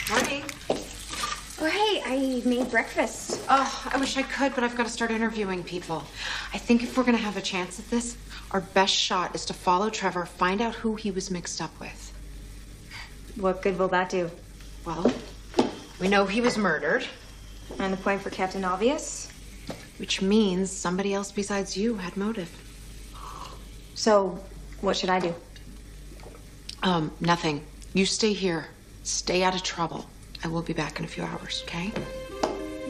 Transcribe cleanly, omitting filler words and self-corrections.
Morning. Oh, hey, I made breakfast. Oh, I wish I could, but I've got to start interviewing people. I think if we're going to have a chance at this, our best shot is to follow Trevor, find out who he was mixed up with. What good will that do? Well, we know he was murdered. And the point for Captain Obvious? Which means somebody else besides you had motive. So, what should I do? Nothing. You stay here. Stay out of trouble. I will be back in a few hours, okay?